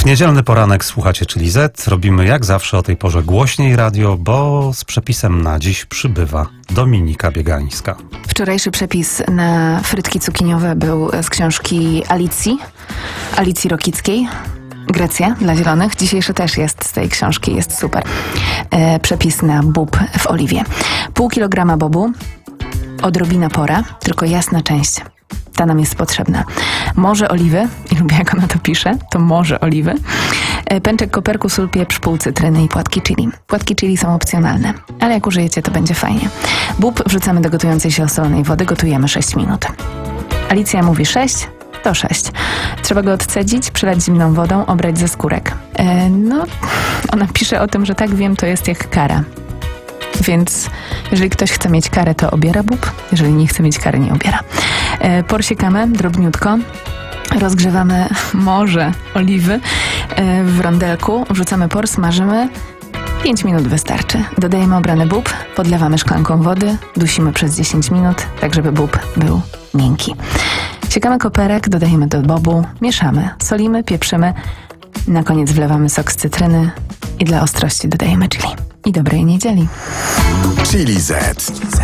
niedzielny poranek słuchacie Chili Z. Robimy jak zawsze o tej porze głośniej radio, bo z przepisem na dziś przybywa Dominika Biegańska. Wczorajszy przepis na frytki cukiniowe był z książki Alicji Rokickiej. Grecja dla zielonych. Dzisiejszy też jest z tej książki, jest super. Przepis na bób w oliwie. Pół kilograma bobu, odrobina pora, tylko jasna część. Ta nam jest potrzebna. Morze oliwy, i lubię jak ona to pisze, to morze oliwy. Pęczek koperku, sól, pieprz, pół cytryny i płatki chili. Płatki chili są opcjonalne, ale jak użyjecie, to będzie fajnie. Bób wrzucamy do gotującej się osolonej wody, gotujemy 6 minut. Alicja mówi 6, to 6. Trzeba go odcedzić, przelać zimną wodą, obrać ze skórek. Ona pisze o tym, że tak wiem, to jest jak kara. Więc jeżeli ktoś chce mieć karę, to obiera bób. Jeżeli nie chce mieć kary, nie obiera. Porsiekamy drobniutko. Rozgrzewamy morze oliwy w rondelku. Wrzucamy por, smażymy. 5 minut wystarczy. Dodajemy obrany bób, podlewamy szklanką wody, dusimy przez 10 minut, tak żeby bób był miękki. Siekamy koperek, dodajemy do bobu, mieszamy, solimy, pieprzymy. Na koniec wlewamy sok z cytryny i dla ostrości dodajemy chili. I dobrej niedzieli. Chili Z.